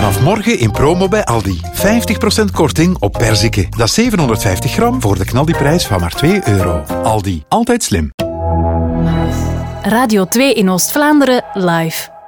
Vanaf morgen in promo bij Aldi. 50% korting op perziken. Dat is 750 gram voor de knaldiprijs van maar €2. Aldi, altijd slim. Radio 2 in Oost-Vlaanderen live.